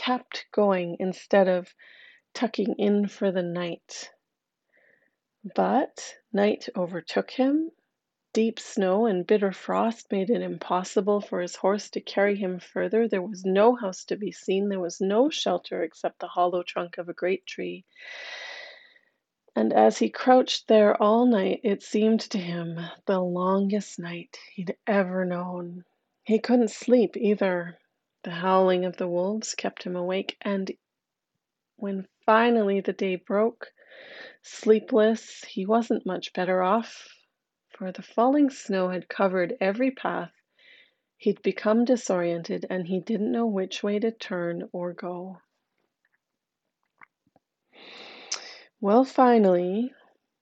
kept going instead of tucking in for the night. But night overtook him. Deep snow and bitter frost made it impossible for his horse to carry him further. There was no house to be seen. There was no shelter except the hollow trunk of a great tree. And as he crouched there all night, it seemed to him the longest night he'd ever known. He couldn't sleep either. The howling of the wolves kept him awake, and when finally the day broke, sleepless, he wasn't much better off, for the falling snow had covered every path. He'd become disoriented, and he didn't know which way to turn or go. Well, finally,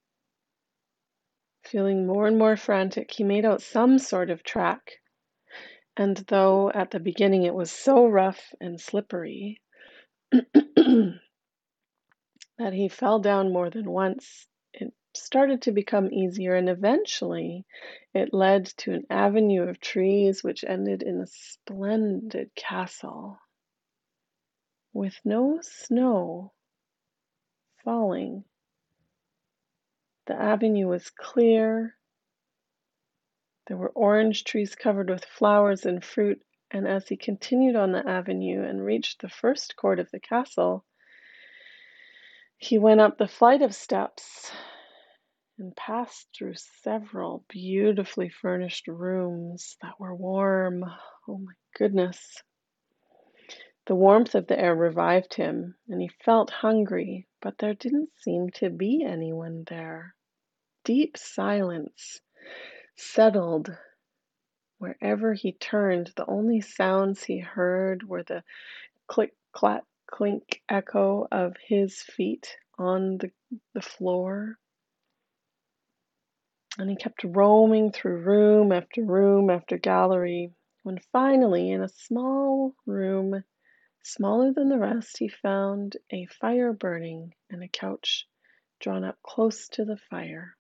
feeling more and more frantic, he made out some sort of track. And though at the beginning it was so rough and slippery that he fell down more than once, it started to become easier, and eventually it led to an avenue of trees which ended in a splendid castle with no snow falling. The avenue was clear. There were orange trees covered with flowers and fruit, and as he continued on the avenue and reached the first court of the castle, he went up the flight of steps and passed through several beautifully furnished rooms that were warm. Oh my goodness. The warmth of the air revived him, and he felt hungry, but there didn't seem to be anyone there. Deep silence settled wherever he turned. The only sounds he heard were the click, clack, clink echo of his feet on the floor. And he kept roaming through room after gallery, when finally, in a small room, smaller than the rest, he found a fire burning and a couch drawn up close to the fire.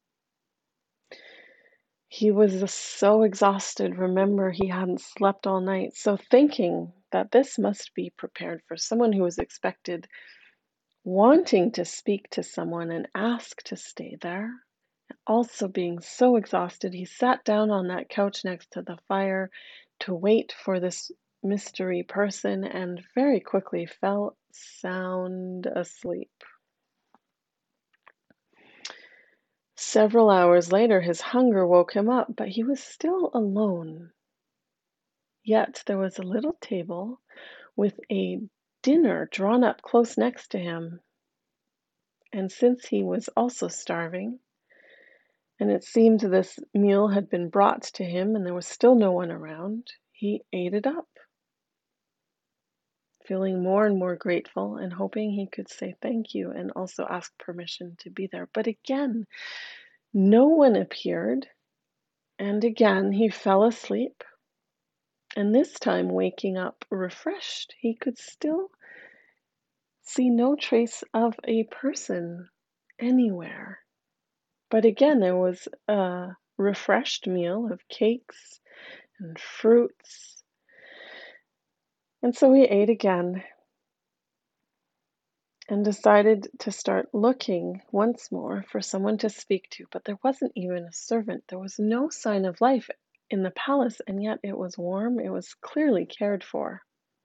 He was so exhausted. Remember, he hadn't slept all night. So thinking that this must be prepared for someone who was expected, wanting to speak to someone and ask to stay there, also being so exhausted, he sat down on that couch next to the fire to wait for this mystery person, and very quickly fell sound asleep. Several hours later, his hunger woke him up, but he was still alone. Yet there was a little table with a dinner drawn up close next to him. And since he was also starving, and it seemed this meal had been brought to him and there was still no one around, he ate it up, feeling more and more grateful and hoping he could say thank you and also ask permission to be there. But again, no one appeared, and again he fell asleep. And this time, waking up refreshed, he could still see no trace of a person anywhere. But again, there was a refreshed meal of cakes and fruits. And so he ate again and decided to start looking once more for someone to speak to. But there wasn't even a servant. There was no sign of life in the palace, and yet it was warm. It was clearly cared for.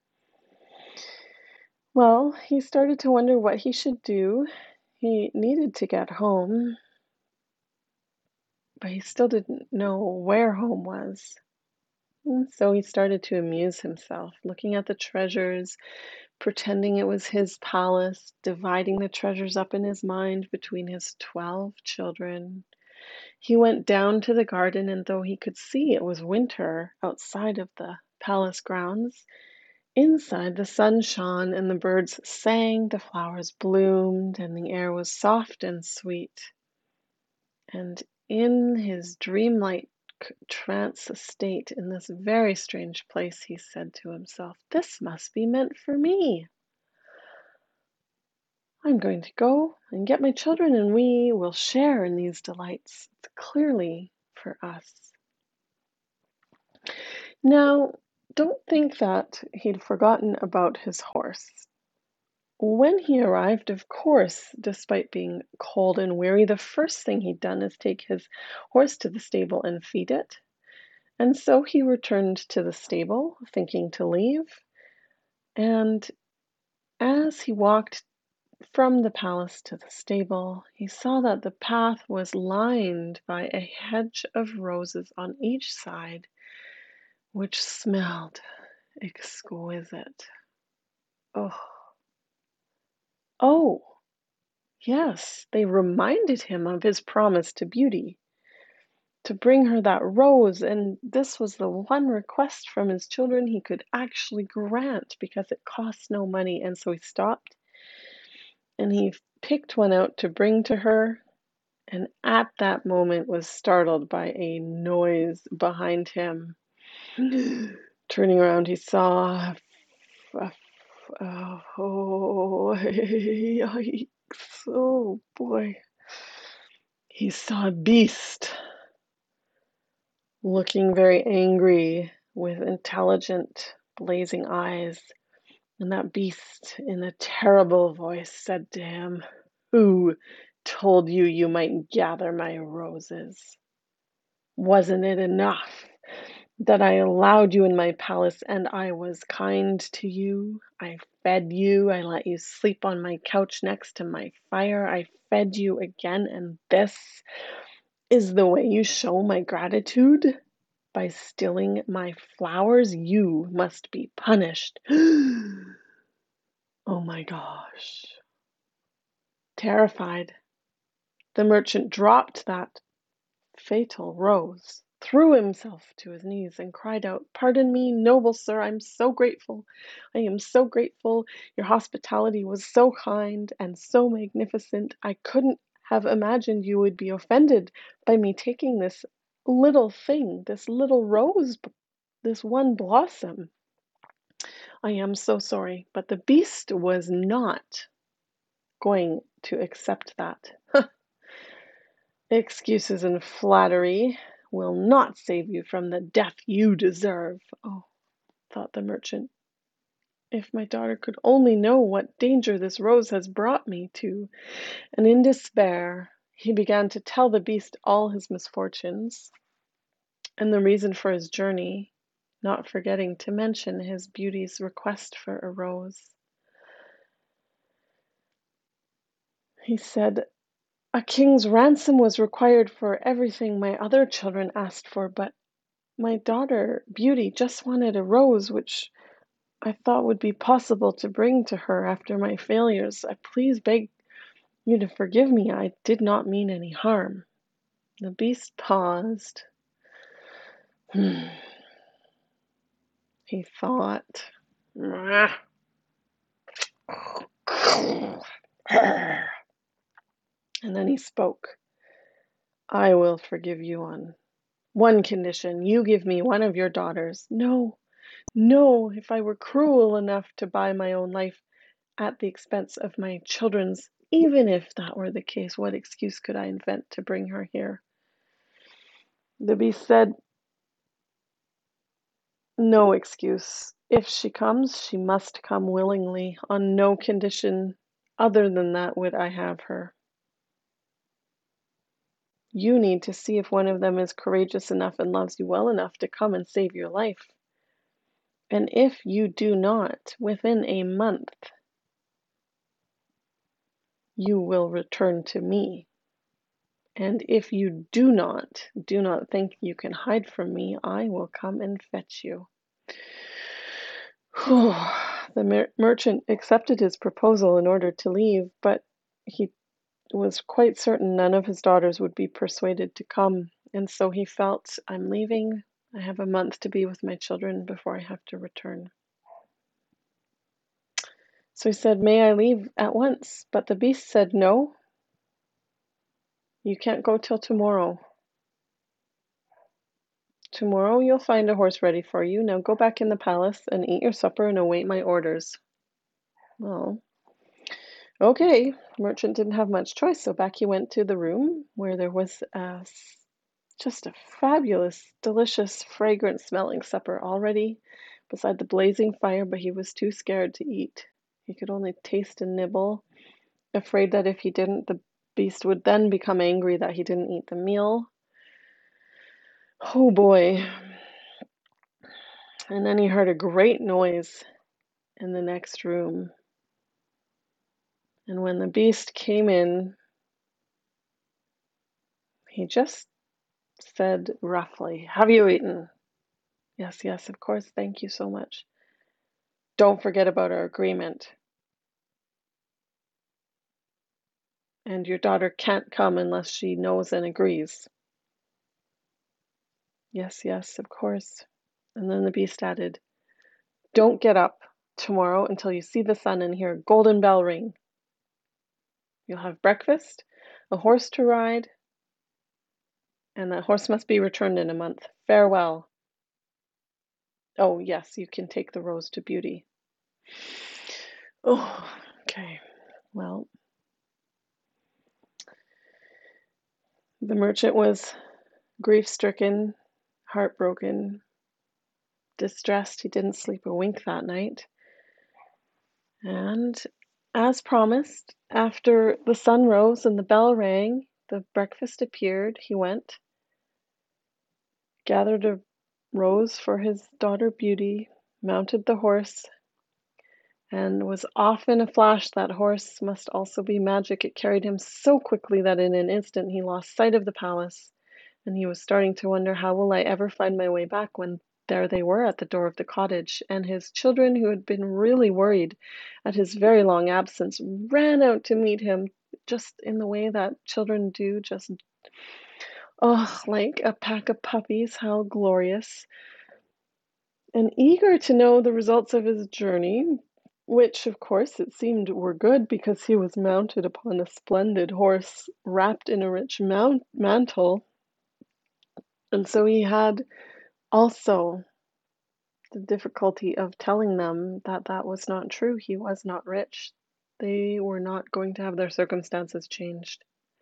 Well, he started to wonder what he should do. He needed to get home, but he still didn't know where home was. And so he started to amuse himself, looking at the treasures, pretending it was his palace, dividing the treasures up in his mind between his 12 children. He went down to the garden, and though he could see it was winter outside of the palace grounds, inside the sun shone and the birds sang, the flowers bloomed, and the air was soft and sweet. And in his dreamlike trance state in this very strange place, he said to himself, "This must be meant for me. I'm going to go and get my children, and we will share in these delights. It's clearly for us." Now, don't think that he'd forgotten about his horse. When he arrived, of course, despite being cold and weary, the first thing he'd done is take his horse to the stable and feed it. And so he returned to the stable, thinking to leave. And as he walked from the palace to the stable, he saw that the path was lined by a hedge of roses on each side, which smelled exquisite. Oh, oh, yes, they reminded him of his promise to Beauty to bring her that rose, and this was the one request from his children he could actually grant because it cost no money. And so he stopped and he picked one out to bring to her, and at that moment was startled by a noise behind him. Turning around, he saw yikes. Oh boy. He saw a beast looking very angry with intelligent, blazing eyes. And that beast, in a terrible voice, said to him, "Who told you you might gather my roses? Wasn't it enough that I allowed you in my palace and I was kind to you? I fed you, I let you sleep on my couch next to my fire, I fed you again, and this is the way you show my gratitude? By stealing my flowers? You must be punished." Oh my gosh. Terrified, the merchant dropped that fatal rose, threw himself to his knees, and cried out, "Pardon me, noble sir, I'm so grateful. I am so grateful. Your hospitality was so kind and so magnificent. I couldn't have imagined you would be offended by me taking this little thing, this little rose, this one blossom. I am so sorry." But the beast was not going to accept that. Excuses and flattery will not save you from the death you deserve. Oh, thought the merchant, if my daughter could only know what danger this rose has brought me to. And in despair, he began to tell the beast all his misfortunes and the reason for his journey, not forgetting to mention his Beauty's request for a rose. He said, "A king's ransom was required for everything my other children asked for, but my daughter Beauty just wanted a rose which I thought would be possible to bring to her after my failures. I please beg you to forgive me. I did not mean any harm." The beast paused. He thought. And then he spoke. "I will forgive you on one condition. You give me one of your daughters." "No, no, if I were cruel enough to buy my own life at the expense of my children's, even if that were the case, what excuse could I invent to bring her here?" The beast said, "No excuse. If she comes, she must come willingly. On no condition other than that would I have her. You need to see if one of them is courageous enough and loves you well enough to come and save your life. And if you do not, within a month, you will return to me. And if you do not think you can hide from me, I will come and fetch you." The merchant accepted his proposal in order to leave, but he was quite certain none of his daughters would be persuaded to come, and so he felt, "I'm leaving. I have a month to be with my children before I have to return." So he said, "May I leave at once?" But the beast said, "No, you can't go till tomorrow. Tomorrow you'll find a horse ready for you. Now go back in the palace and eat your supper and await my orders." Well, okay, the merchant didn't have much choice, so back he went to the room where there was just a fabulous, delicious, fragrant smelling supper all ready beside the blazing fire, but he was too scared to eat. He could only taste and nibble, afraid that if he didn't, the beast would then become angry that he didn't eat the meal. Oh boy. And then he heard a great noise in the next room. And when the beast came in, he just said roughly, "Have you eaten?" "Yes, yes, of course, thank you so much." "Don't forget about our agreement. And your daughter can't come unless she knows and agrees." "Yes, yes, of course." And then the beast added, "Don't get up tomorrow until you see the sun and hear a golden bell ring. You'll have breakfast, a horse to ride, and that horse must be returned in a month. Farewell. Oh, yes, you can take the rose to Beauty." Oh, okay. Well, the merchant was grief-stricken, heartbroken, distressed. He didn't sleep a wink that night. And as promised, after the sun rose and the bell rang, the breakfast appeared. He went, gathered a rose for his daughter Beauty, mounted the horse, and was off in a flash. That horse must also be magic. It carried him so quickly that in an instant he lost sight of the palace, and he was starting to wonder, how will I ever find my way back, when there they were at the door of the cottage, and his children, who had been really worried at his very long absence, ran out to meet him, just in the way that children do, just, oh, like a pack of puppies, how glorious. And eager to know the results of his journey, which of course it seemed were good, because he was mounted upon a splendid horse wrapped in a rich mantle, and so he had also the difficulty of telling them that that was not true. He was not rich. They were not going to have their circumstances changed.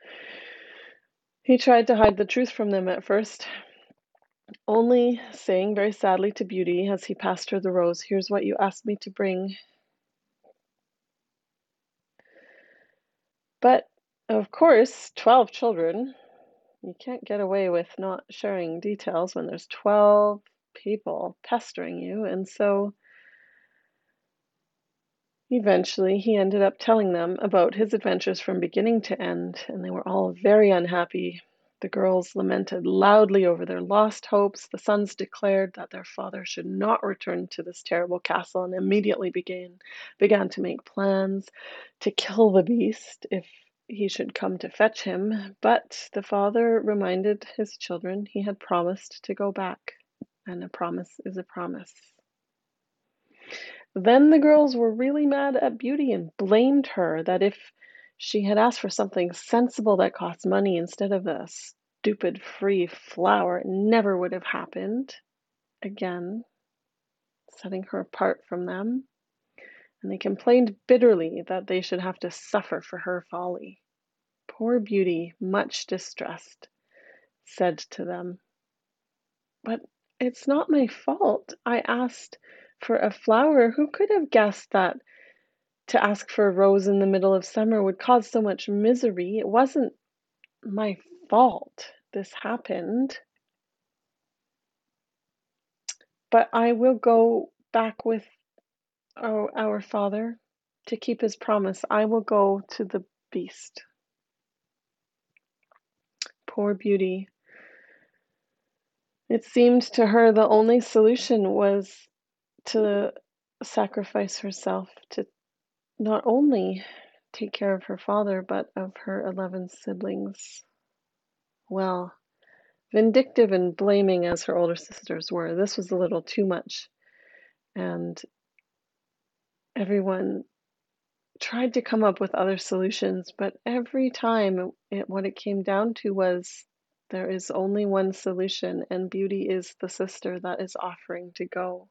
He tried to hide the truth from them at first, only saying very sadly to Beauty as he passed her the rose, "Here's what you asked me to bring." But of course, 12 children, you can't get away with not sharing details when there's 12 people pestering you. And so eventually, he ended up telling them about his adventures from beginning to end, and they were all very unhappy. The girls lamented loudly over their lost hopes. The sons declared that their father should not return to this terrible castle, and immediately began to make plans to kill the beast if he should come to fetch him. But the father reminded his children he had promised to go back, and a promise is a promise. Then the girls were really mad at Beauty and blamed her, that if she had asked for something sensible that cost money instead of a stupid free flower, it never would have happened. Again, setting her apart from them. And they complained bitterly that they should have to suffer for her folly. Poor Beauty, much distressed, said to them, "But it's not my fault. I asked for a flower. Who could have guessed that to ask for a rose in the middle of summer would cause so much misery? It wasn't my fault this happened. But I will go back with our father to keep his promise. I will go to the beast." Poor Beauty. It seemed to her the only solution was to sacrifice herself, to not only take care of her father, but of her 11 siblings. Well, vindictive and blaming as her older sisters were, this was a little too much, and everyone tried to come up with other solutions, but every time what it came down to was, there is only one solution, and Beauty is the sister that is offering to go.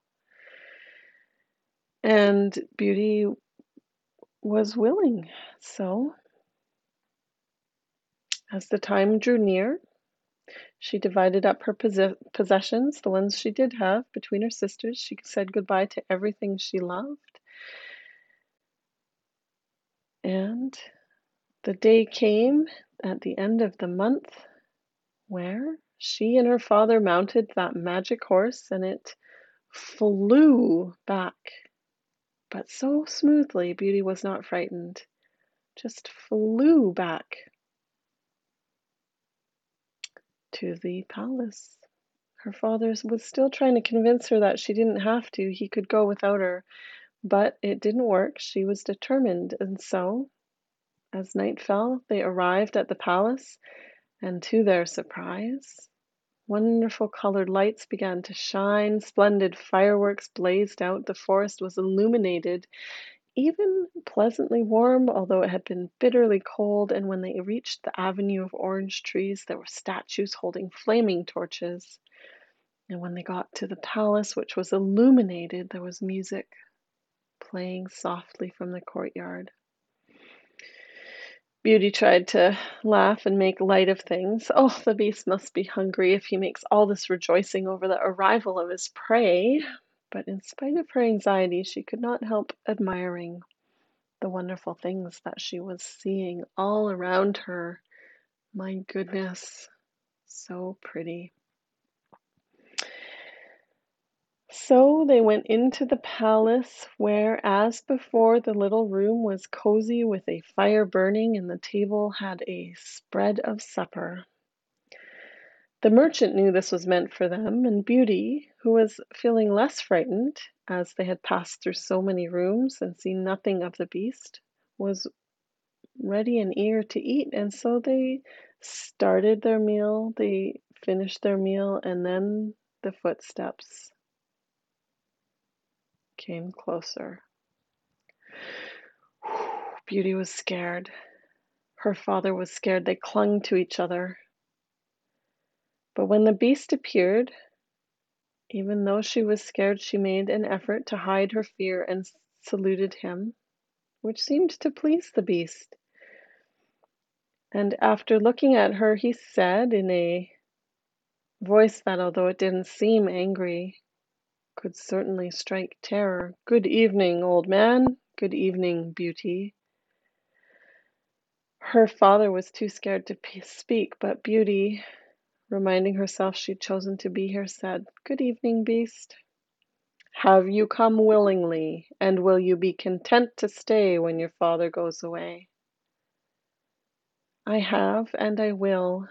And Beauty was willing. So, as the time drew near, She divided up her possessions, the ones she did have, between her sisters. She said goodbye to everything she loved. And the day came at the end of the month where she and her father mounted that magic horse, and it flew back. But so smoothly, Beauty was not frightened, just flew back to the palace. Her father was still trying to convince her that she didn't have to, he could go without her, but it didn't work. She was determined, and so, as night fell, they arrived at the palace, and to their surprise, wonderful colored lights began to shine, splendid fireworks blazed out, the forest was illuminated, even pleasantly warm, although it had been bitterly cold, and when they reached the avenue of orange trees, there were statues holding flaming torches. And when they got to the palace, which was illuminated, there was music playing softly from the courtyard. Beauty tried to laugh and make light of things. Oh, the beast must be hungry if he makes all this rejoicing over the arrival of his prey. But in spite of her anxiety, she could not help admiring the wonderful things that she was seeing all around her. My goodness, so pretty. So they went into the palace, where, as before, the little room was cozy with a fire burning, and the table had a spread of supper. The merchant knew this was meant for them, and Beauty, who was feeling less frightened, as they had passed through so many rooms and seen nothing of the beast, was ready and eager to eat, and so they started their meal, they finished their meal, and then the footsteps came closer. Beauty was scared. Her father was scared. They clung to each other. But when the beast appeared, even though she was scared, she made an effort to hide her fear and saluted him, which seemed to please the beast. And after looking at her, he said in a voice that, although it didn't seem angry, could certainly strike terror, "Good evening, old man. Good evening, Beauty." Her father was too scared to speak, but Beauty, reminding herself she'd chosen to be here, said, "Good evening, beast. Have you come willingly, and will you be content to stay when your father goes away?" "I have, and I will."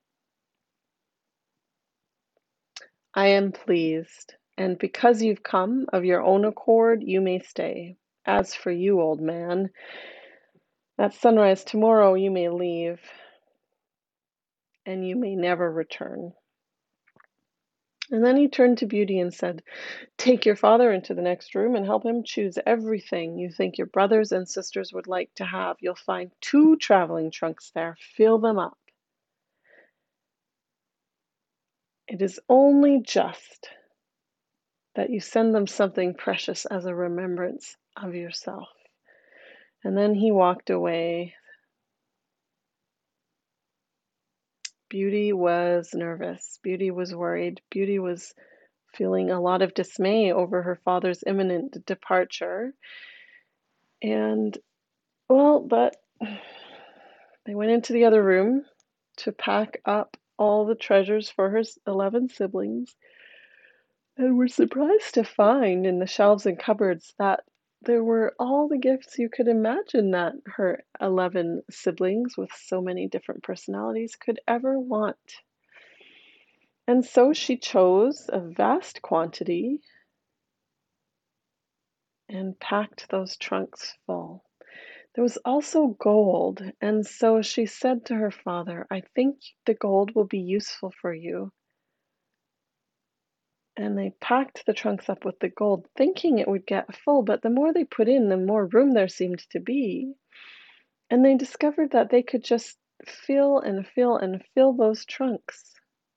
"I am pleased, and because you've come of your own accord, you may stay. As for you, old man, at sunrise tomorrow you may leave, and you may never return." And then he turned to Beauty and said, "Take your father into the next room and help him choose everything you think your brothers and sisters would like to have. You'll find 2 traveling trunks there. Fill them up. It is only just that you send them something precious as a remembrance of yourself." And then he walked away. Beauty was nervous. Beauty was worried. Beauty was feeling a lot of dismay over her father's imminent departure. And, well, but they went into the other room to pack up all the treasures for her 11 siblings, and were surprised to find in the shelves and cupboards that there were all the gifts you could imagine that her 11 siblings, with so many different personalities, could ever want. And so she chose a vast quantity and packed those trunks full. There was also gold, and so she said to her father, "I think the gold will be useful for you." And they packed the trunks up with the gold, thinking it would get full, but the more they put in, the more room there seemed to be. And they discovered that they could just fill and fill and fill those trunks.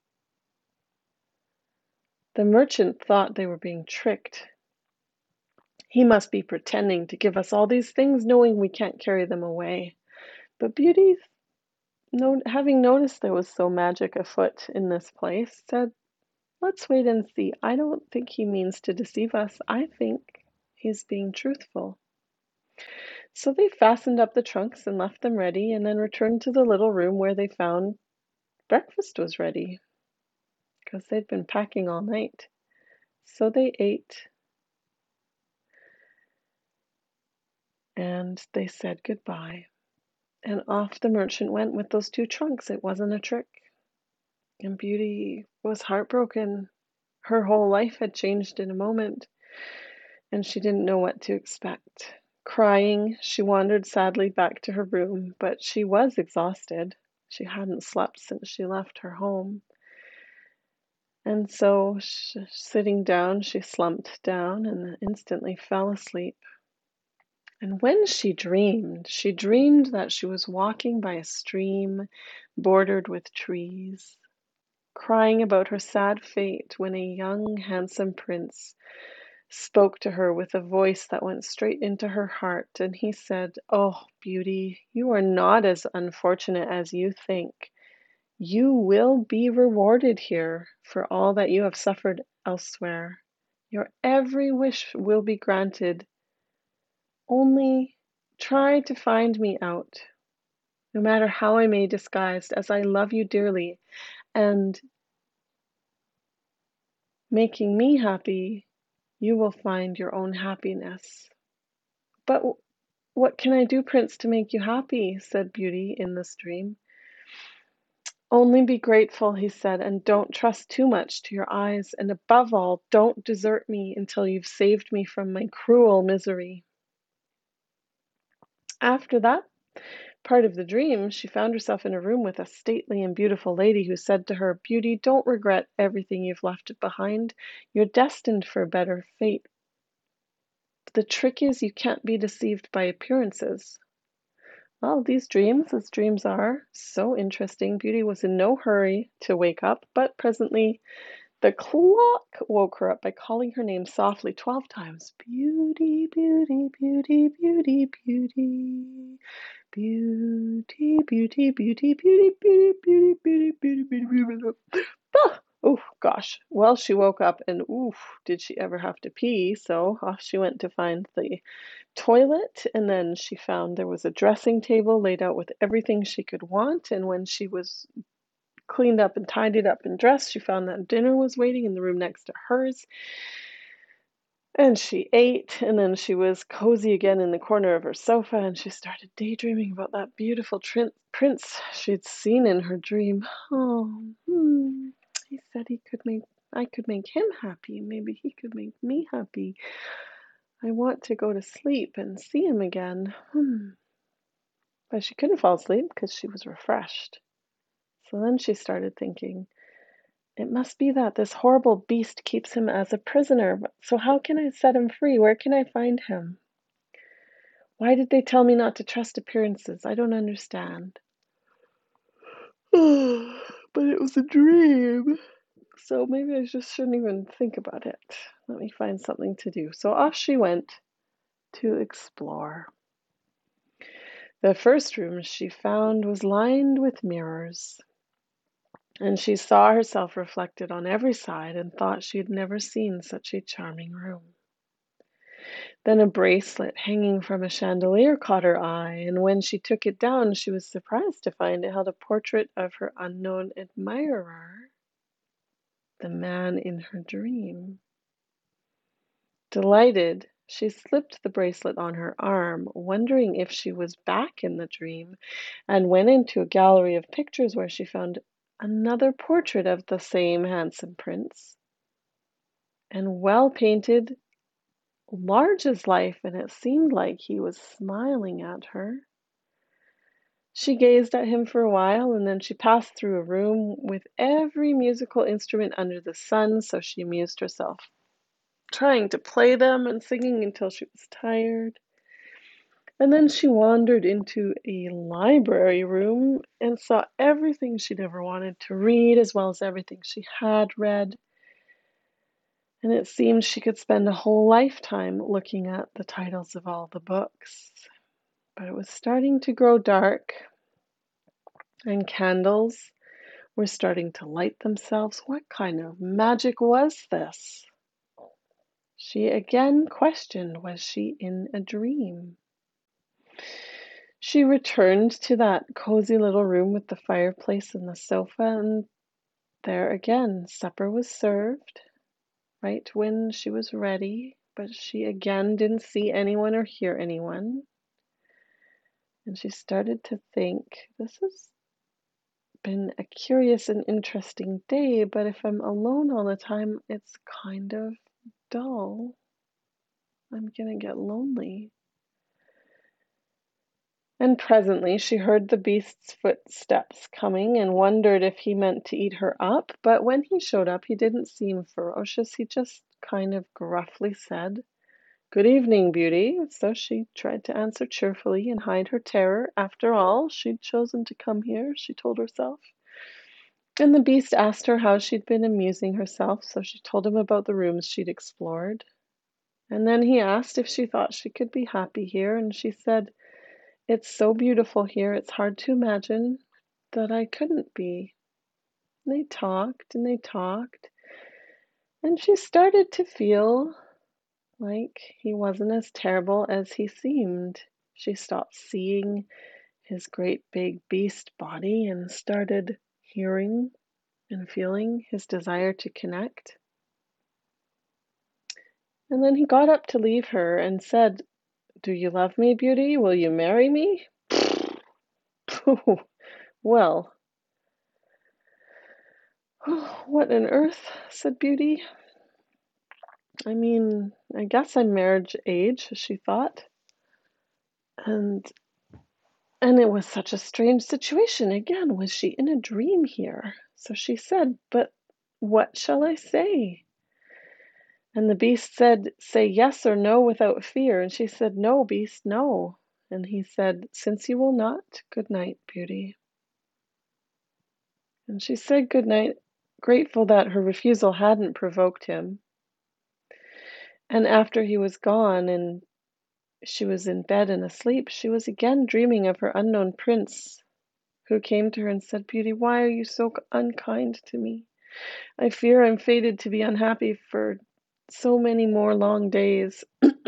The merchant thought they were being tricked. He must be pretending to give us all these things, knowing we can't carry them away. But Beauty having noticed there was so magic afoot in this place, said, "Let's wait and see. I don't think he means to deceive us. I think he's being truthful." So they fastened up the trunks and left them ready, and then returned to the little room where they found breakfast was ready, because they'd been packing all night. So they ate and they said goodbye. And off the merchant went with those two trunks. It wasn't a trick. And Beauty was heartbroken. Her whole life had changed in a moment, and she didn't know what to expect. Crying, she wandered sadly back to her room, but she was exhausted. She hadn't slept since she left her home. And so, sitting down, she slumped down and instantly fell asleep. And when she dreamed that she was walking by a stream bordered with trees, crying about her sad fate when a young, handsome prince spoke to her with a voice that went straight into her heart. And he said, "Oh, Beauty, you are not as unfortunate as you think. You will be rewarded here for all that you have suffered elsewhere. Your every wish will be granted. Only try to find me out, no matter how I may disguise, as I love you dearly, and making me happy, you will find your own happiness." "But what can I do, Prince, to make you happy?" said Beauty in this dream. "Only be grateful," he said, "and don't trust too much to your eyes, and above all, don't desert me until you've saved me from my cruel misery." After that part of the dream, she found herself in a room with a stately and beautiful lady who said to her, "Beauty, don't regret everything you've left behind. You're destined for a better fate. The trick is you can't be deceived by appearances." Well, these dreams, as dreams are, so interesting. Beauty was in no hurry to wake up, but presently the clock woke her up by calling her name softly 12 times. "Beauty, Beauty, Beauty, Beauty, Beauty. Beauty, Beauty, Beauty, Beauty, Beauty, Beauty, Beauty, Beauty, Beauty, Beauty." Ah! Oh gosh. Well, she woke up and oof, did she ever have to pee? So off she went to find the toilet, and then she found there was a dressing table laid out with everything she could want. And when she was cleaned up and tidied up and dressed, she found that dinner was waiting in the room next to hers. And she ate, and then she was cozy again in the corner of her sofa, and she started daydreaming about that beautiful prince she'd seen in her dream. Oh, he said I could make him happy. Maybe he could make me happy. I want to go to sleep and see him again. But she couldn't fall asleep because she was refreshed. So then she started thinking, it must be that this horrible beast keeps him as a prisoner. So how can I set him free? Where can I find him? Why did they tell me not to trust appearances? I don't understand. But it was a dream. So maybe I just shouldn't even think about it. Let me find something to do. So off she went to explore. The first room she found was lined with mirrors, and she saw herself reflected on every side and thought she had never seen such a charming room. Then a bracelet hanging from a chandelier caught her eye, and when she took it down, she was surprised to find it held a portrait of her unknown admirer, the man in her dream. Delighted, she slipped the bracelet on her arm, wondering if she was back in the dream, and went into a gallery of pictures where she found another portrait of the same handsome prince, and well painted, large as life, and it seemed like he was smiling at her. She gazed at him for a while, and then she passed through a room with every musical instrument under the sun, so she amused herself, trying to play them and singing until she was tired. And then she wandered into a library room and saw everything she'd ever wanted to read, as well as everything she had read. And it seemed she could spend a whole lifetime looking at the titles of all the books. But it was starting to grow dark, and candles were starting to light themselves. What kind of magic was this? She again questioned, was she in a dream? She returned to that cozy little room with the fireplace and the sofa, and there again, supper was served right when she was ready, but she again didn't see anyone or hear anyone. And she started to think, this has been a curious and interesting day, but if I'm alone all the time, it's kind of dull. I'm gonna get lonely. And presently she heard the beast's footsteps coming and wondered if he meant to eat her up, but when he showed up, he didn't seem ferocious. He just kind of gruffly said, "Good evening, Beauty." So she tried to answer cheerfully and hide her terror. After all, she'd chosen to come here, she told herself. And the beast asked her how she'd been amusing herself, so she told him about the rooms she'd explored. And then he asked if she thought she could be happy here, and she said, "It's so beautiful here, it's hard to imagine that I couldn't be." And they talked and they talked, and she started to feel like he wasn't as terrible as he seemed. She stopped seeing his great big beast body and started hearing and feeling his desire to connect. And then he got up to leave her and said, "Do you love me, Beauty? Will you marry me?" Well, what on earth, said Beauty. I mean, I guess I'm marriage age, she thought. And it was such a strange situation. Again, was she in a dream here? So she said, "But what shall I say?" And the beast said, "Say yes or no without fear." And she said, "No, beast, no." And he said, "Since you will not, good night, Beauty." And she said good night, grateful that her refusal hadn't provoked him. And after he was gone and she was in bed and asleep, she was again dreaming of her unknown prince, who came to her and said, "Beauty, why are you so unkind to me? I fear I'm fated to be unhappy for so many more long days."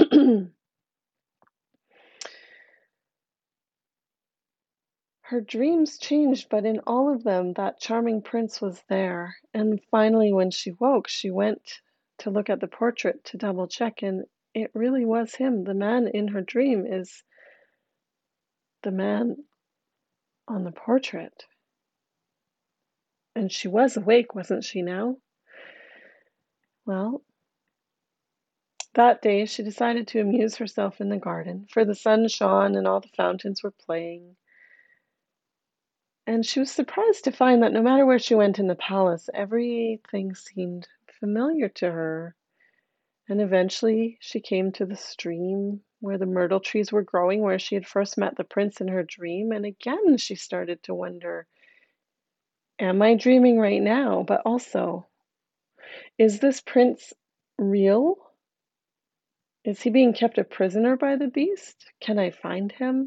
Her dreams changed, but in all of them, that charming prince was there. And finally, when she woke, she went to look at the portrait to double check, and it really was him. The man in her dream is the man on the portrait. And she was awake, wasn't she now? Well, that day she decided to amuse herself in the garden, for the sun shone and all the fountains were playing. And she was surprised to find that no matter where she went in the palace, everything seemed familiar to her. And eventually she came to the stream where the myrtle trees were growing, where she had first met the prince in her dream. And again she started to wonder, am I dreaming right now? But also, is this prince real? Is he being kept a prisoner by the beast? Can I find him?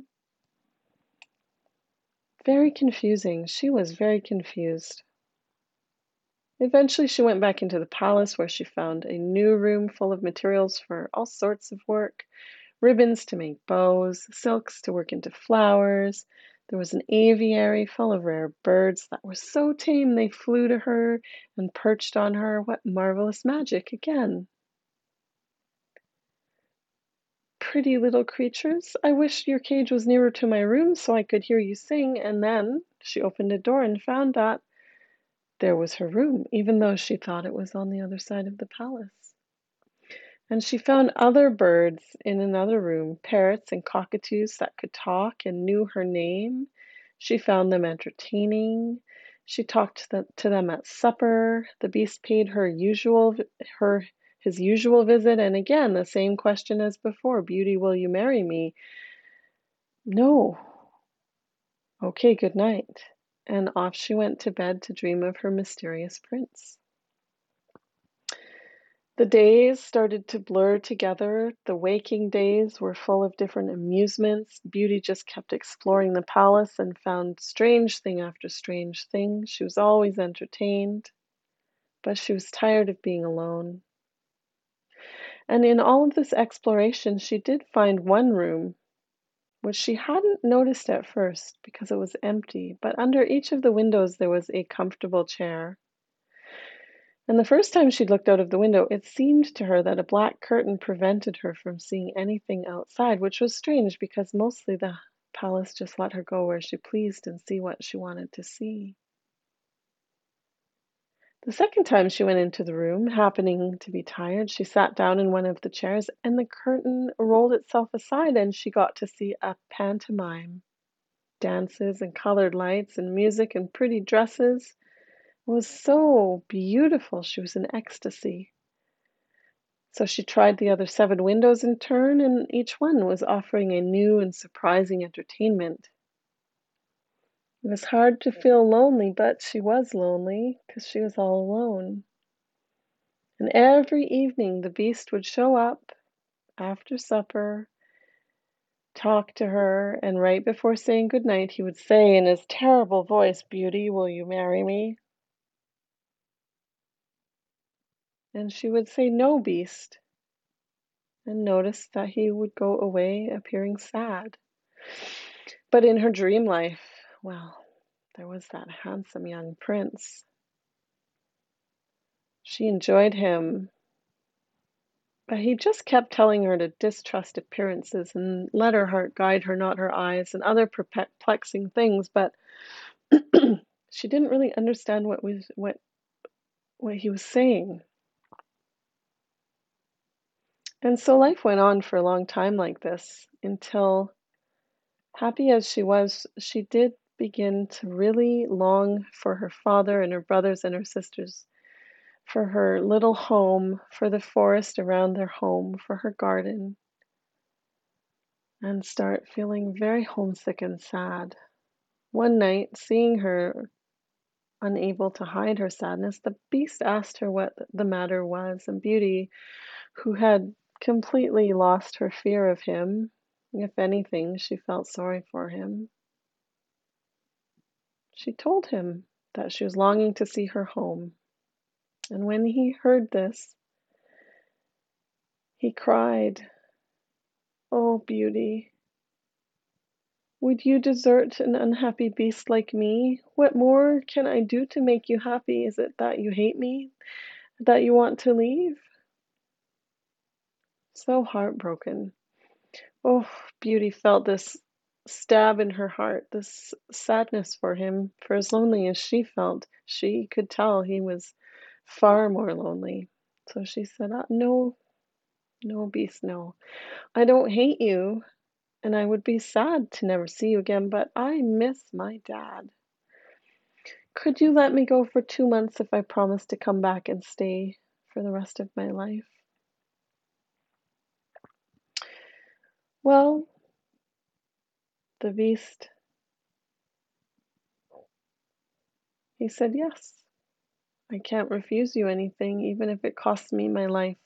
Very confusing. She was very confused. Eventually, she went back into the palace where she found a new room full of materials for all sorts of work, ribbons to make bows, silks to work into flowers. There was an aviary full of rare birds that were so tame they flew to her and perched on her. What marvelous magic again! "Pretty little creatures, I wish your cage was nearer to my room so I could hear you sing." And then she opened a door and found that there was her room, even though she thought it was on the other side of the palace. And she found other birds in another room, parrots and cockatoos that could talk and knew her name. She found them entertaining. She talked to them at supper. The beast paid her his usual visit, and again the same question as before, "Beauty, will you marry me?" "No." "Okay, good night." And off she went to bed to dream of her mysterious prince. The days started to blur together. The waking days were full of different amusements. Beauty just kept exploring the palace and found strange thing after strange thing. She was always entertained, but she was tired of being alone. And in all of this exploration, she did find one room, which she hadn't noticed at first because it was empty, but under each of the windows there was a comfortable chair. And the first time she looked out of the window, it seemed to her that a black curtain prevented her from seeing anything outside, which was strange because mostly the palace just let her go where she pleased and see what she wanted to see. The second time she went into the room, happening to be tired, she sat down in one of the chairs and the curtain rolled itself aside and she got to see a pantomime. Dances and colored lights and music and pretty dresses. It was so beautiful. She was in ecstasy. So she tried the other 7 windows in turn, and each one was offering a new and surprising entertainment. It was hard to feel lonely, but she was lonely because she was all alone. And every evening the beast would show up after supper, talk to her, and right before saying goodnight, he would say in his terrible voice, "Beauty, will you marry me?" And she would say, "No, beast," and notice that he would go away appearing sad. But in her dream life, well, there was that handsome young prince. She enjoyed him, but he just kept telling her to distrust appearances and let her heart guide her, not her eyes, and other perplexing things. But she didn't really understand what he was saying. And so life went on for a long time like this until, happy as she was, she did begin to really long for her father and her brothers and her sisters, for her little home, for the forest around their home, for her garden, and start feeling very homesick and sad. One night, seeing her unable to hide her sadness, the beast asked her what the matter was, and Beauty, who had completely lost her fear of him, if anything, she felt sorry for him. She told him that she was longing to see her home, and when he heard this, he cried, "Oh, Beauty, would you desert an unhappy beast like me? What more can I do to make you happy? Is it that you hate me? That you want to leave?" So heartbroken. Oh, Beauty felt this stab in her heart, this sadness for him. For as lonely as she felt, she could tell he was far more lonely. So she said, "No, no, beast, no. I don't hate you, and I would be sad to never see you again, but I miss my dad. Could you let me go for 2 months if I promise to come back and stay for the rest of my life?" Well, the beast, he said, "Yes, I can't refuse you anything, even if it costs me my life.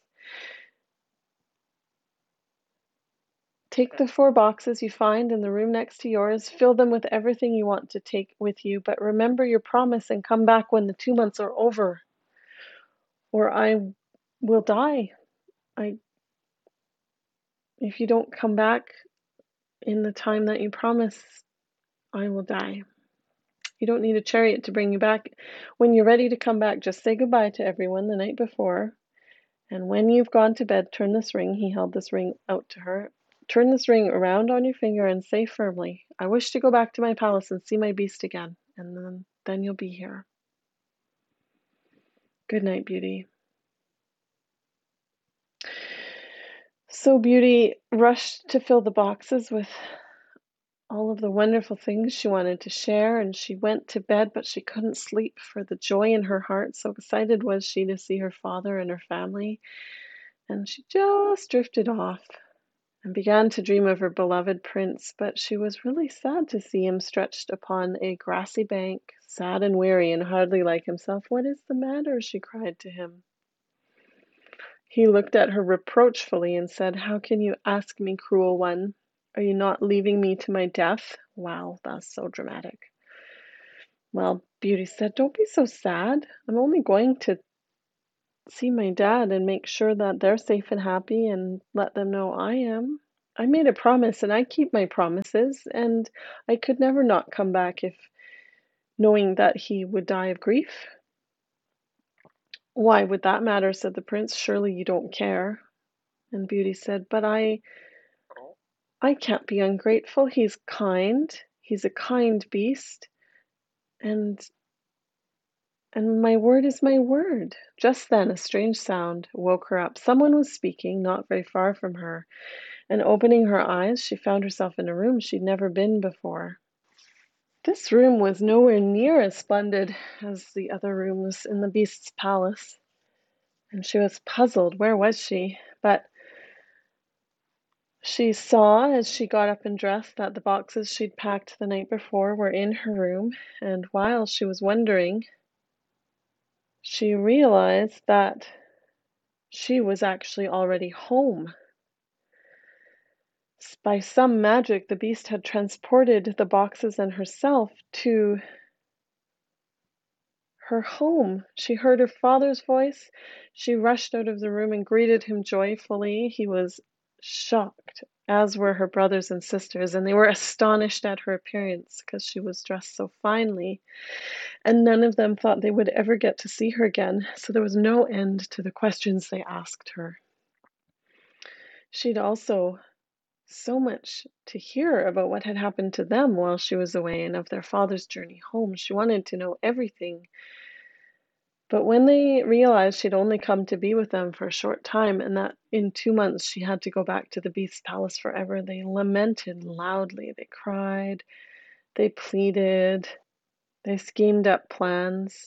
Take the 4 boxes you find in the room next to yours, fill them with everything you want to take with you, but remember your promise and come back when the 2 months are over, or I will die. I, if you don't come back in the time that you promised, I will die. You don't need a chariot to bring you back. When you're ready to come back, just say goodbye to everyone the night before. And when you've gone to bed, turn this ring." He held this ring out to her. "Turn this ring around on your finger and say firmly, 'I wish to go back to my palace and see my beast again.' And then you'll be here. Good night, Beauty." So Beauty rushed to fill the boxes with all of the wonderful things she wanted to share, and she went to bed, but she couldn't sleep for the joy in her heart. So excited was she to see her father and her family, and she just drifted off and began to dream of her beloved prince, but she was really sad to see him stretched upon a grassy bank, sad and weary and hardly like himself. "What is the matter?" she cried to him. He looked at her reproachfully and said, "How can you ask me, cruel one? Are you not leaving me to my death?" Wow, that's so dramatic. Well, Beauty said, "Don't be so sad. I'm only going to see my dad and make sure that they're safe and happy and let them know I am. I made a promise and I keep my promises, and I could never not come back if knowing that he would die of grief." "Why would that matter?" said the prince. "Surely you don't care." And Beauty said, "But I can't be ungrateful. He's kind. He's a kind beast, and my word is my word." Just then a strange sound woke her up. Someone was speaking not very far from her, and opening her eyes, she found herself in a room she'd never been before. This room was nowhere near as splendid as the other rooms in the beast's palace, and she was puzzled. Where was she? But she saw, as she got up and dressed, that the boxes she'd packed the night before were in her room, and while she was wondering, she realized that she was actually already home. By some magic, the beast had transported the boxes and herself to her home. She heard her father's voice. She rushed out of the room and greeted him joyfully. He was shocked, as were her brothers and sisters, and they were astonished at her appearance because she was dressed so finely, and none of them thought they would ever get to see her again, so there was no end to the questions they asked her. She'd also so much to hear about what had happened to them while she was away and of their father's journey home. She wanted to know everything. But when they realized she'd only come to be with them for a short time and that in 2 months she had to go back to the beast's palace forever, they lamented loudly. They cried, they pleaded, they schemed up plans.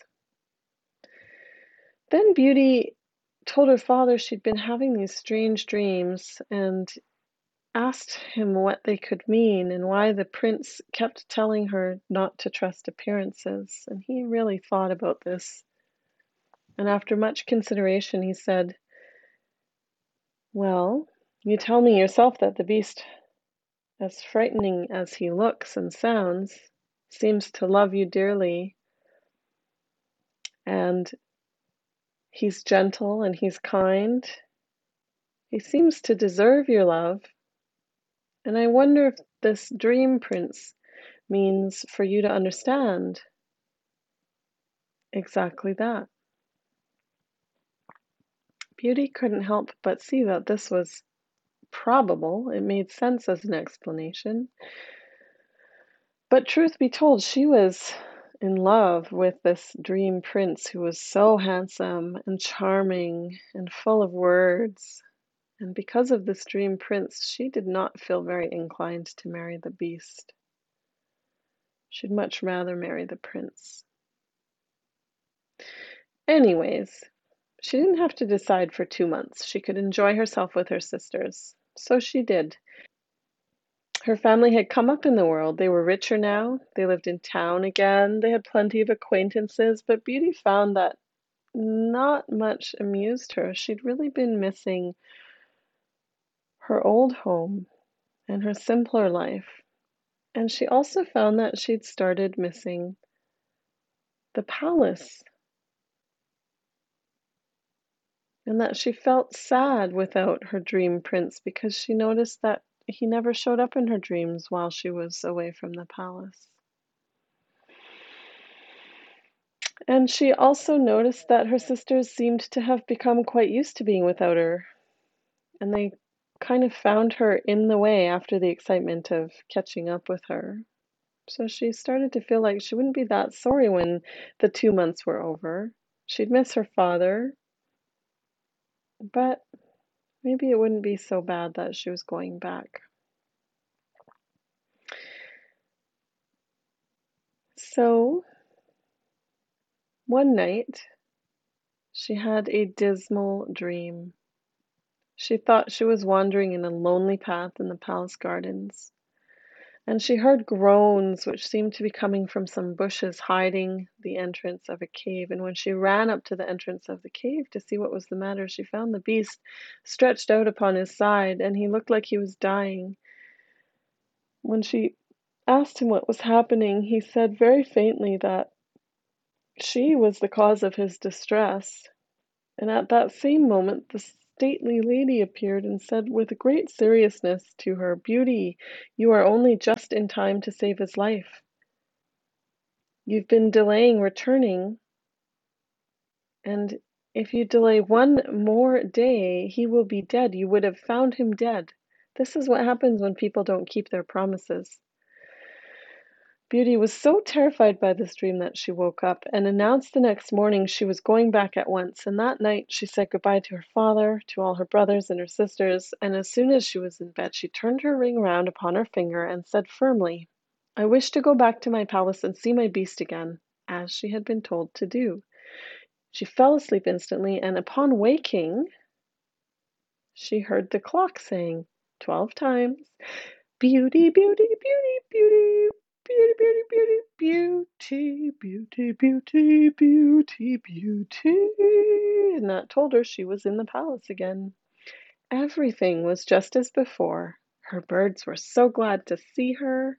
Then Beauty told her father she'd been having these strange dreams and asked him what they could mean and why the prince kept telling her not to trust appearances. And he really thought about this. And after much consideration, he said, "Well, you tell me yourself that the beast, as frightening as he looks and sounds, seems to love you dearly, and he's gentle and he's kind. He seems to deserve your love, and I wonder if this dream prince means for you to understand exactly that." Beauty couldn't help but see that this was probable. It made sense as an explanation. But truth be told, she was in love with this dream prince who was so handsome and charming and full of words. And because of this dream prince, she did not feel very inclined to marry the beast. She'd much rather marry the prince. Anyways, she didn't have to decide for 2 months. She could enjoy herself with her sisters. So she did. Her family had come up in the world. They were richer now. They lived in town again. They had plenty of acquaintances, but Beauty found that not much amused her. She'd really been missing her old home and her simpler life. And she also found that she'd started missing the palace and that she felt sad without her dream prince because she noticed that he never showed up in her dreams while she was away from the palace. And she also noticed that her sisters seemed to have become quite used to being without her, and they kind of found her in the way after the excitement of catching up with her. So she started to feel like she wouldn't be that sorry when the 2 months were over. She'd miss her father, but maybe it wouldn't be so bad that she was going back. So one night, she had a dismal dream. She thought she was wandering in a lonely path in the palace gardens. and she heard groans which seemed to be coming from some bushes hiding the entrance of a cave. And when she ran up to the entrance of the cave to see what was the matter, she found the beast stretched out upon his side, and he looked like he was dying. When she asked him what was happening, he said very faintly that she was the cause of his distress. And at that same moment the stately lady appeared and said with great seriousness to her, "Beauty, you are only just in time to save his life. You've been delaying returning, and if you delay one more day, he will be dead. You would have found him dead. This is what happens when people don't keep their promises." Beauty was so terrified by this dream that she woke up and announced the next morning she was going back at once. And that night she said goodbye to her father, to all her brothers and her sisters, and as soon as she was in bed she turned her ring round upon her finger and said firmly, "I wish to go back to my palace and see my beast again," as she had been told to do. She fell asleep instantly, and upon waking she heard the clock saying 12 times, "Beauty, beauty, beauty, beauty, beauty, beauty, beauty, beauty, beauty, beauty, beauty, beauty." And that told her she was in the palace again. Everything was just as before. Her birds were so glad to see her.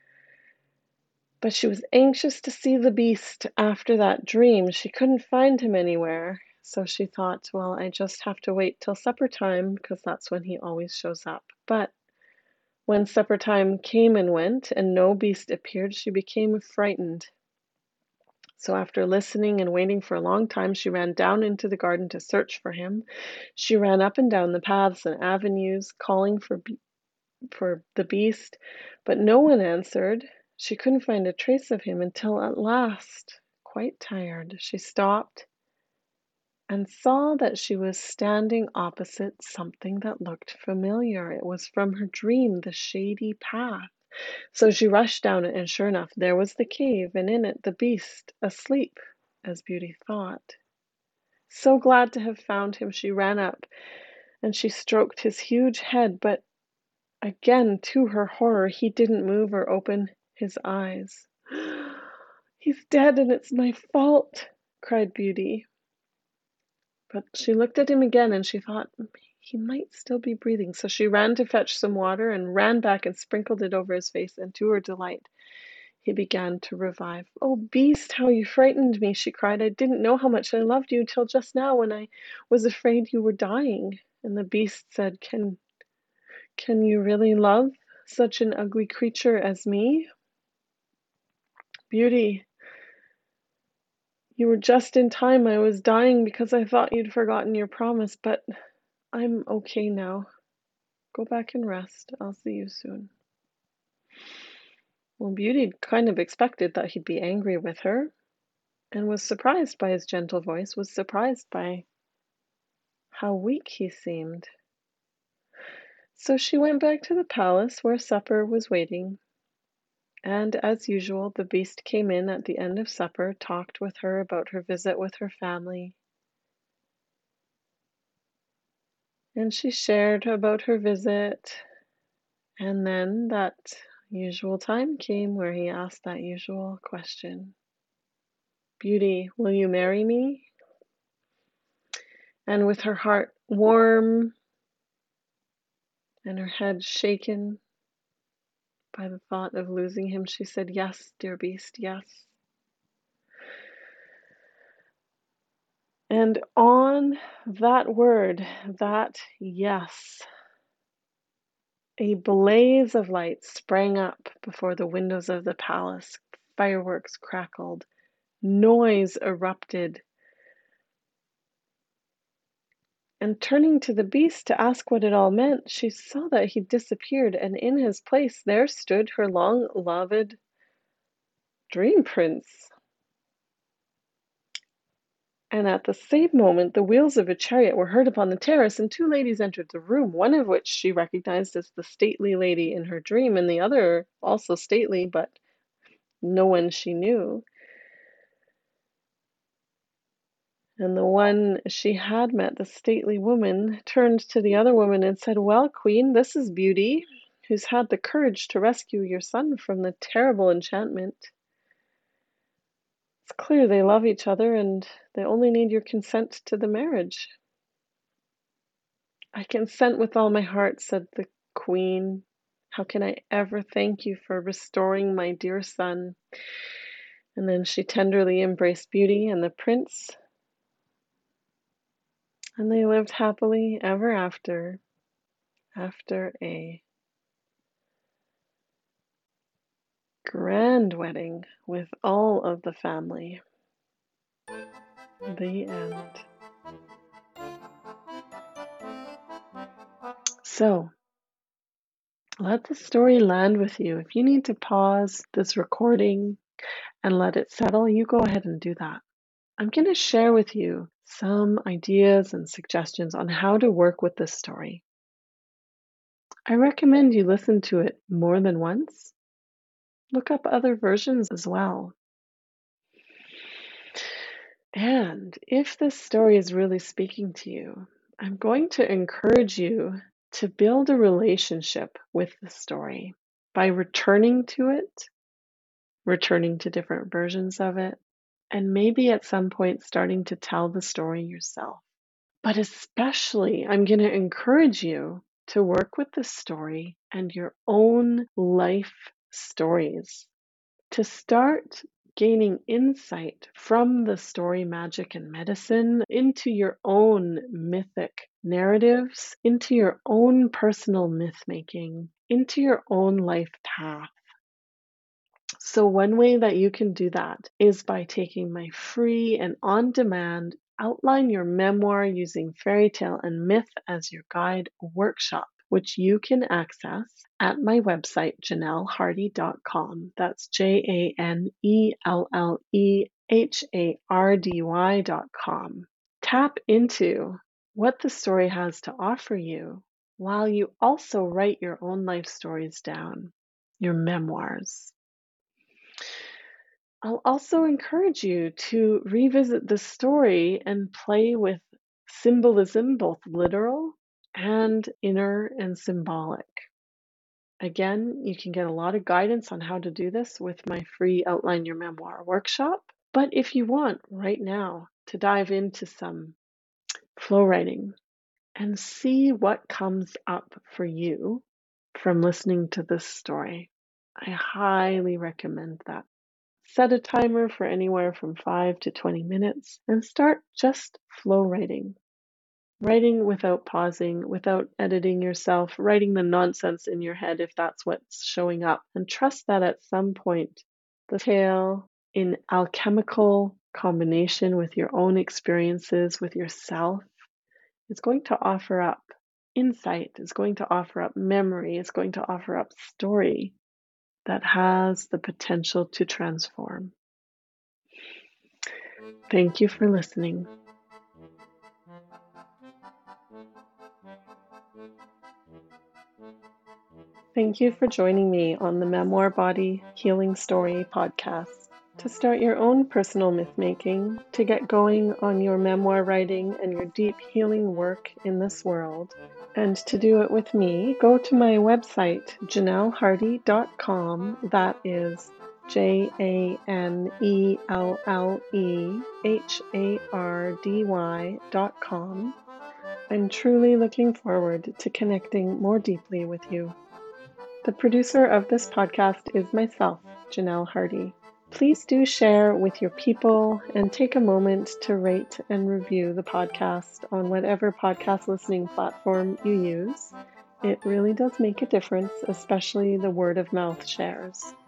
But she was anxious to see the beast after that dream. She couldn't find him anywhere. So she thought, well, I just have to wait till supper time because that's when he always shows up. But when supper time came and went and no beast appeared, she became frightened. So after listening and waiting for a long time, she ran down into the garden to search for him. She ran up and down the paths and avenues, calling for the beast, but no one answered. She couldn't find a trace of him until at last, quite tired, she stopped and saw that she was standing opposite something that looked familiar. It was from her dream, the shady path. So she rushed down it, and sure enough, there was the cave, and in it the beast, asleep, as Beauty thought. So glad to have found him, she ran up, and she stroked his huge head, but again, to her horror, he didn't move or open his eyes. "He's dead, and it's my fault," cried Beauty. But she looked at him again, and she thought he might still be breathing. So she ran to fetch some water and ran back and sprinkled it over his face, and to her delight, he began to revive. "Oh, beast, how you frightened me," she cried. "I didn't know how much I loved you till just now when I was afraid you were dying." And the beast said, Can you really love such an ugly creature as me? Beauty, you were just in time. I was dying because I thought you'd forgotten your promise, but I'm okay now. Go back and rest. I'll see you soon." Well, Beauty kind of expected that he'd be angry with her and was surprised by his gentle voice, was surprised by how weak he seemed. So she went back to the palace where supper was waiting. And as usual, the beast came in at the end of supper, talked with her about her visit with her family, and she shared about her visit. And then that usual time came where he asked that usual question, "Beauty, will you marry me?" And with her heart warm and her head shaken by the thought of losing him, she said, "Yes, dear beast, yes." And on that word, that yes, a blaze of light sprang up before the windows of the palace. Fireworks crackled. Noise erupted. And turning to the beast to ask what it all meant, she saw that he disappeared, and in his place there stood her long-loved dream prince. And at the same moment the wheels of a chariot were heard upon the terrace, and two ladies entered the room, one of which she recognized as the stately lady in her dream, and the other also stately, but no one she knew. And the one she had met, the stately woman, turned to the other woman and said, "Well, Queen, this is Beauty. who's had the courage to rescue your son from the terrible enchantment. It's clear they love each other and they only need your consent to the marriage. I consent with all my heart, said the queen. How can I ever thank you for restoring my dear son? And then she tenderly embraced Beauty and the prince, and they lived happily ever after a grand wedding with all of the family. The end. So, let the story land with you. If you need to pause this recording and let it settle, you go ahead and do that. I'm going to share with you some ideas and suggestions on how to work with this story. I recommend you listen to it more than once. Look up other versions as well. And if this story is really speaking to you, I'm going to encourage you to build a relationship with the story by returning to it, returning to different versions of it, and maybe at some point starting to tell the story yourself. But especially, I'm going to encourage you to work with the story and your own life stories to start gaining insight from the story magic and medicine into your own mythic narratives, into your own personal myth making, into your own life path. So, one way that you can do that is by taking my free and on demand Outline Your Memoir Using Fairy Tale and Myth as Your Guide workshop, which you can access at my website, JanelleHardy.com. That's JanelleHardy.com. Tap into what the story has to offer you while you also write your own life stories down, your memoirs. I'll also encourage you to revisit the story and play with symbolism, both literal and inner and symbolic. Again, you can get a lot of guidance on how to do this with my free Outline Your Memoir workshop. But if you want right now to dive into some flow writing and see what comes up for you from listening to this story, I highly recommend that. Set a timer for anywhere from 5 to 20 minutes and start just flow writing. Writing without pausing, without editing yourself, writing the nonsense in your head if that's what's showing up. And trust that at some point, the tale in alchemical combination with your own experiences with yourself is going to offer up insight, is going to offer up memory, is going to offer up story that has the potential to transform. Thank you for listening. Thank you for joining me on the Memoir Body Healing Story podcast. To start your own personal myth making, to get going on your memoir writing and your deep healing work in this world, and to do it with me, go to my website, JanelleHardy.com. That is JanelleHardy.com. I'm truly looking forward to connecting more deeply with you. The producer of this podcast is myself, Janelle Hardy. Please do share with your people and take a moment to rate and review the podcast on whatever podcast listening platform you use. It really does make a difference, especially the word of mouth shares.